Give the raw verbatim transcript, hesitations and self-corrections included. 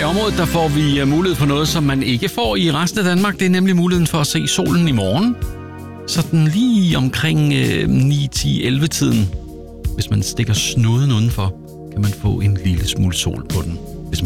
området, der får vi mulighed for noget, som man ikke får i resten af Danmark. Det er nemlig muligheden for at se solen i morgen. Sådan lige omkring øh, ni ti elleve tiden. Hvis man stikker snuden udenfor, kan man få en lille smule sol på den.